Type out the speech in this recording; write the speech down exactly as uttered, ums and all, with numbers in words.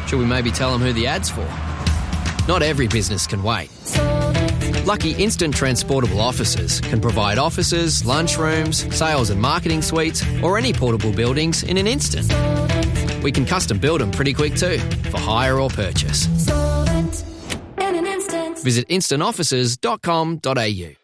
Should we maybe tell them who the ad's for? Not every business can wait. Lucky Instant Transportable Offices can provide offices, lunchrooms, sales and marketing suites, or any portable buildings in an instant. We can custom build them pretty quick too, for hire or purchase. Visit instant offices dot com dot a u.